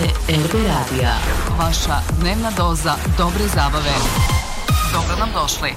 RB Radija. Vaša dnevna doza dobre zabave. Dobro nam došli.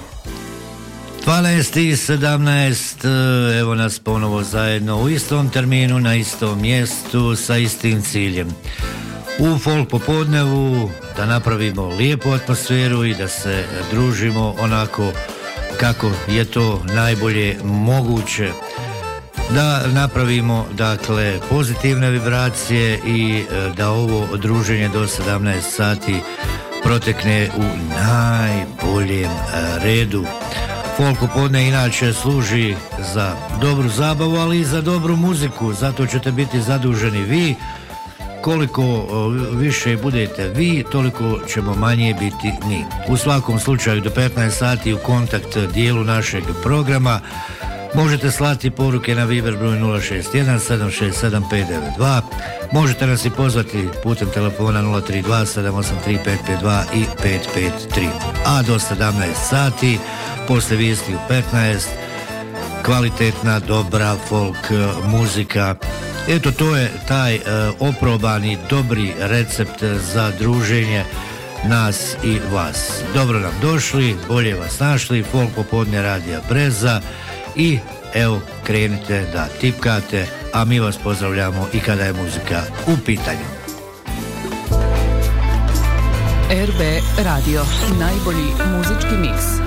12:17, evo nas ponovo zajedno u istom terminu, na istom mjestu, sa istim ciljem. U folk popodnevu da napravimo lijepu atmosferu i da se družimo onako kako je to najbolje moguće. Da napravimo, dakle, pozitivne vibracije i da ovo druženje do 17 sati protekne u najboljem redu. Folk popodne inače služi za dobru zabavu, ali i za dobru muziku, zato ćete biti zaduženi vi. Koliko više budete vi, toliko ćemo manje biti mi. U svakom slučaju do 15 sati u kontakt dijelu našeg programa možete slati poruke na Viber broj 061 767 592. Možete nas i pozvati putem telefona 032 783 552 i 553. A do 17 sati, posle vijesti u 15, kvalitetna, dobra folk muzika. Eto, to je taj oprobani, dobri recept za druženje nas i vas. Dobro nam došli, bolje vas našli, folk popodne radija Breza i evo krenite da tipkate, a mi vas pozdravljamo i kada je muzika u pitanju. RB Radio, najbolji muzički miks.